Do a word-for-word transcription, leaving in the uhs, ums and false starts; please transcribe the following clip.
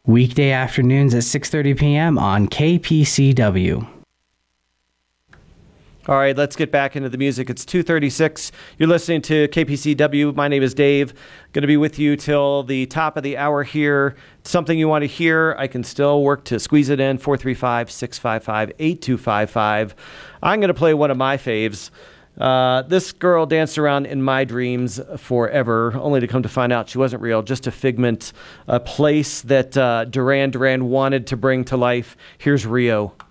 Weekday afternoons at six thirty p.m. on K P C W. All right, let's get back into the music. It's two thirty-six. You're listening to K P C W. My name is Dave. Going to be with you till the top of the hour here. Something you want to hear, I can still work to squeeze it in. four three five, six five five, eight two five five. I'm going to play one of my faves. Uh, this girl danced around in my dreams forever, only to come to find out she wasn't real, just a figment, a place that uh, Duran Duran wanted to bring to life. Here's Rio.